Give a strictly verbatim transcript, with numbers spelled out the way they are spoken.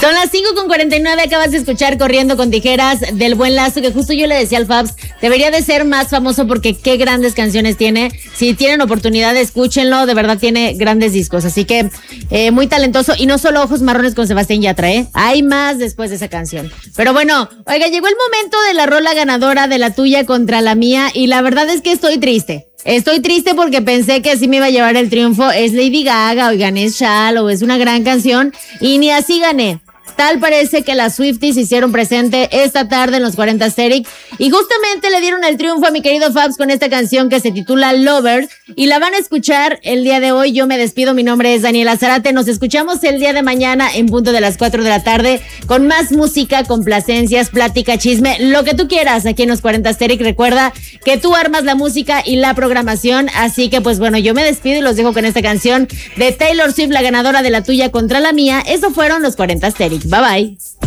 Son las cinco con cuarenta y nueve, acabas de escuchar Corriendo con Tijeras del Buen Lazo, que justo yo le decía al Fabs, debería de ser más famoso porque qué grandes canciones tiene. Si tienen oportunidad, escúchenlo, de verdad tiene grandes discos, así que eh, muy talentoso. Y no solo Ojos Marrones con Sebastián Yatra, ¿eh? Hay más después de esa canción. Pero bueno, oiga, llegó el momento de la rola ganadora de la tuya contra la mía, y la verdad es que estoy triste. Estoy triste porque pensé que así me iba a llevar el triunfo. Es Lady Gaga, oigan, es Shallow, es una gran canción, y ni así gané. Tal parece que las Swifties hicieron presente esta tarde en los cuarenta Asterix y justamente le dieron el triunfo a mi querido Fabs con esta canción que se titula Lover, y la van a escuchar el día de hoy. Yo me despido, mi nombre es Daniela Zárate. Nos escuchamos el día de mañana en punto de las cuatro de la tarde con más música, complacencias, plática, chisme, lo que tú quieras aquí en los cuarenta Asterix. Recuerda que tú armas la música y la programación, así que pues bueno, yo me despido y los dejo con esta canción de Taylor Swift, la ganadora de la tuya contra la mía. Eso fueron los cuarenta Asterix. Bye bye.